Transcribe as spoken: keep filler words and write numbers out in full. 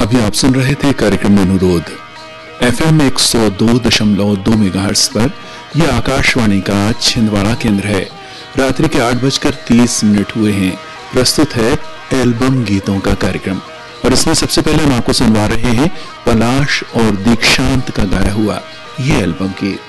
अभी आप सुन रहे थे कार्यक्रम अनुरोध एफ एम एक सौ दो दशमलव दो मेगाहर्ट्ज पर। यह आकाशवाणी का छिंदवाड़ा केंद्र है। रात्रि के आठ बजकर तीस मिनट हुए हैं। प्रस्तुत है एल्बम गीतों का कार्यक्रम और इसमें सबसे पहले हम आपको सुनवा रहे हैं पलाश और दीक्षांत का गाया हुआ ये एल्बम गीत।